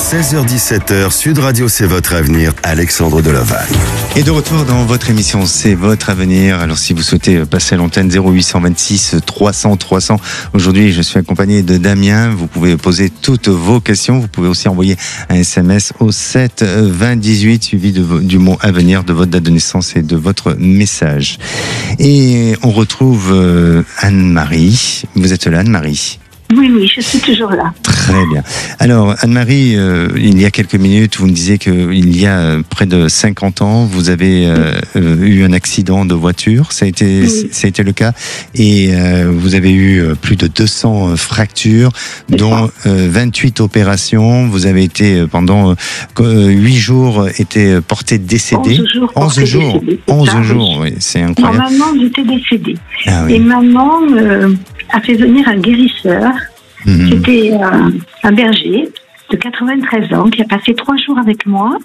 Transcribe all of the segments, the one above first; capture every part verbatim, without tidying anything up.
seize heures dix-sept heures, Sud Radio, c'est votre avenir. Alexandre Delovac. Et de retour dans votre émission, c'est votre avenir. Alors si vous souhaitez passer à l'antenne, zéro huit cent vingt-six trois cents trois cents. Aujourd'hui, je suis accompagné de Damien. Vous pouvez poser toutes vos questions. Vous pouvez aussi envoyer un S M S au sept vingt dix-huit suivi de, du mot avenir, de votre date de naissance et de votre message. Et on retrouve euh, Anne-Marie. Vous êtes là, Anne-Marie? Oui, oui, je suis toujours là. Très bien. Alors, Anne-Marie, euh, il y a quelques minutes, vous me disiez qu'il y a près de cinquante ans, vous avez euh, euh, eu un accident de voiture. Ça a été, oui. ça a été le cas. Et euh, vous avez eu plus de deux cents fractures, dont euh, vingt-huit opérations. Vous avez été, pendant euh, huit jours, été porté décédé. onze jours. onze jours. Décédé, onze ça, jours, oui, c'est incroyable. Normalement, j'étais décédée. Ah, oui. Et maman euh, a fait venir un guérisseur. Mmh. C'était euh, un berger de quatre-vingt-treize ans qui a passé trois jours avec moi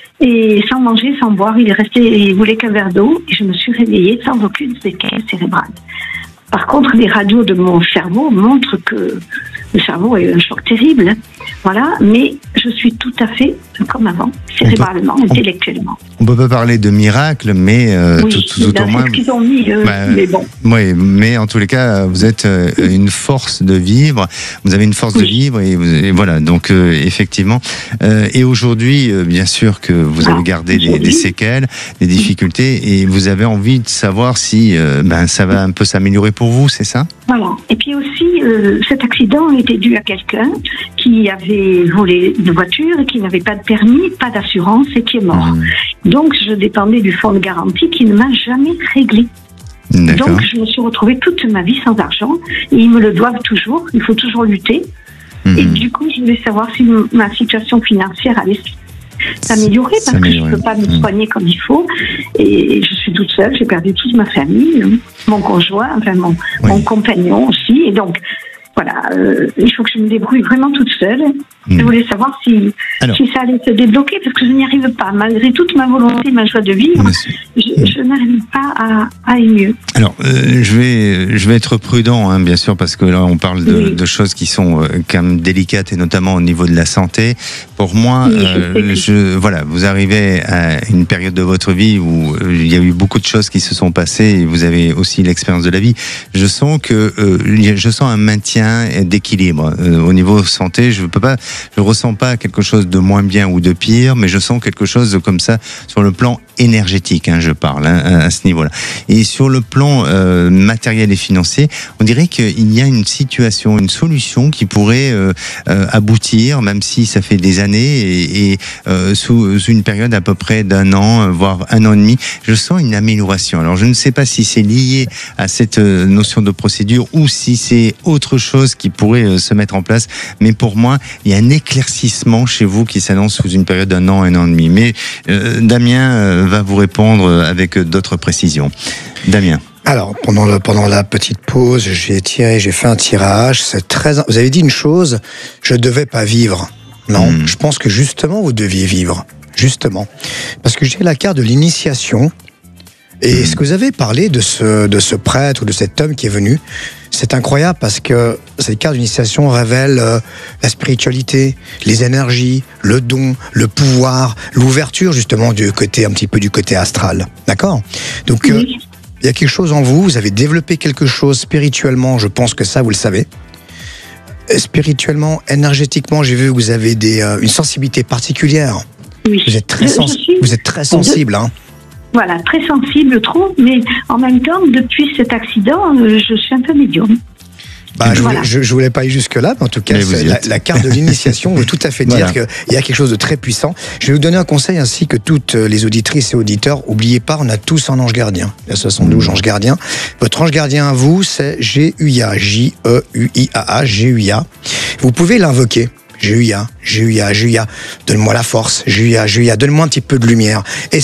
et sans manger, sans boire, il est resté, il voulait qu'un verre d'eau et je me suis réveillée sans aucune séquelle cérébrale. Par contre, les radios de mon cerveau montrent que le cerveau a eu un choc terrible, voilà, mais je suis tout à fait comme avant, cérébralement, on peut, intellectuellement. On ne peut pas parler de miracle, mais euh, oui, tout, tout, tout au moins. C'est ce qu'ils ont mis, euh, bah, mais bon. Oui, mais en tous les cas, vous êtes euh, une force de vivre. Vous avez une force oui. de vivre et, vous, et voilà. Donc euh, effectivement, euh, et aujourd'hui, euh, bien sûr que vous avez gardé ah, des, des séquelles, des difficultés, et vous avez envie de savoir si euh, ben ça va un peu s'améliorer pour vous, c'est ça? Voilà. Et puis aussi, euh, cet accident était dû à quelqu'un qui avait volé une voiture et qui n'avait pas de permis, pas d'assurance et qui est mort. Mmh. Donc, je dépendais du fonds de garantie qui ne m'a jamais réglé. D'accord. Donc, je me suis retrouvée toute ma vie sans argent et ils me le doivent toujours. Il faut toujours lutter. Mmh. Et du coup, je voulais savoir si ma situation financière allait s'améliorer parce que je ne peux pas me soigner comme il faut et je suis toute seule, j'ai perdu toute ma famille, mon conjoint, enfin mon, oui. mon compagnon aussi, et donc voilà, euh, il faut que je me débrouille vraiment toute seule. Mmh. Je voulais savoir si, si ça allait se débloquer parce que je n'y arrive pas. Malgré toute ma volonté, ma joie de vivre, je, je n'arrive pas à, à aller mieux. Alors, euh, je vais, je vais être prudent, hein, bien sûr, parce que là, on parle de, oui. de choses qui sont euh, quand même délicates et notamment au niveau de la santé. Pour moi, oui, euh, je, voilà, vous arrivez à une période de votre vie où euh, il y a eu beaucoup de choses qui se sont passées et vous avez aussi l'expérience de la vie. Je sens que, euh, je sens un maintien d'équilibre euh, au niveau santé. Je peux pas, je ressens pas quelque chose de moins bien ou de pire, mais je sens quelque chose de comme ça sur le plan énergétique, hein, je parle hein, à ce niveau-là. Et sur le plan euh, matériel et financier, on dirait qu'il y a une situation, une solution qui pourrait euh, euh, aboutir, même si ça fait des années et, et euh, sous, sous une période à peu près d'un an, voire un an et demi, je sens une amélioration. Alors je ne sais pas si c'est lié à cette notion de procédure ou si c'est autre chose qui pourrait euh, se mettre en place, mais pour moi, il y a un éclaircissement chez vous qui s'annonce sous une période d'un an, un an et demi. Mais euh, Damien euh, va vous répondre avec d'autres précisions. Damien. Alors, pendant, le, pendant la petite pause, j'ai tiré, j'ai fait un tirage. C'est très. Vous avez dit une chose, je devais pas vivre. Non, mmh. je pense que justement, vous deviez vivre. Justement. Parce que j'ai la carte de l'initiation. Et mmh. ce que vous avez parlé de ce, de ce prêtre ou de cet homme qui est venu, c'est incroyable parce que cette carte d'initiation révèle euh, la spiritualité, les énergies, le don, le pouvoir, l'ouverture justement du côté, un petit peu du côté astral. D'accord ? Donc, euh, oui. il y a quelque chose en vous, vous avez développé quelque chose spirituellement, je pense que ça, vous le savez. Spirituellement, énergétiquement, j'ai vu que vous avez des, euh, une sensibilité particulière. Oui. Vous êtes très, sens- suis... vous êtes très sensible, hein. Voilà, très sensible, je trouve, mais en même temps, depuis cet accident, je suis un peu médium. Bah, je, voilà. voulais, je, je voulais pas aller jusque-là, mais en tout cas, c'est la, la carte de l'initiation veut tout à fait dire voilà. qu'il y a quelque chose de très puissant. Je vais vous donner un conseil ainsi que toutes les auditrices et auditeurs. Oubliez pas, on a tous un ange gardien. Il y a soixante-douze mmh. anges gardiens. Votre ange gardien à vous, c'est G U I A, J E U I A A, G U I A. Vous pouvez l'invoquer. G U I A, G U I A, G U I A, donne-moi la force, G U I A, G U I A, donne-moi un petit peu de lumière. Et